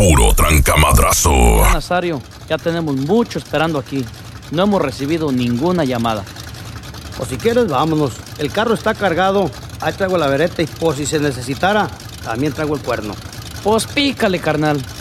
puro trancamadrazo. Nazario, ya tenemos mucho esperando aquí. No hemos recibido ninguna llamada. O si quieres, vámonos. El carro está cargado. Ahí traigo la vereta y por si se necesitara, también traigo el cuerno. Pues pícale, carnal.